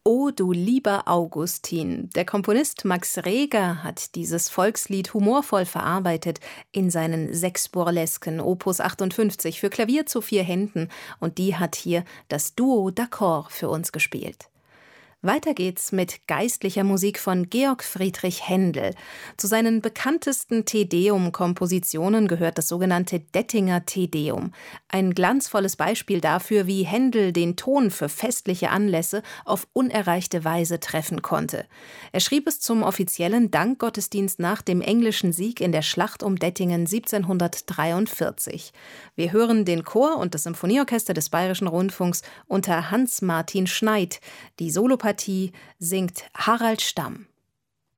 O du lieber Augustin. Der Komponist Max Reger hat dieses Volkslied humorvoll verarbeitet in seinen 6 Burlesken Opus 58 für Klavier zu 4 Händen, und die hat hier das Duo d'Accord für uns gespielt. Weiter geht's mit geistlicher Musik von Georg Friedrich Händel. Zu seinen bekanntesten Te-Deum-Kompositionen gehört das sogenannte Dettinger Te-Deum. Ein glanzvolles Beispiel dafür, wie Händel den Ton für festliche Anlässe auf unerreichte Weise treffen konnte. Er schrieb es zum offiziellen Dankgottesdienst nach dem englischen Sieg in der Schlacht um Dettingen 1743. Wir hören den Chor und das Symphonieorchester des Bayerischen Rundfunks unter Hans-Martin Schneid. Die Solopartie singt Harald Stamm.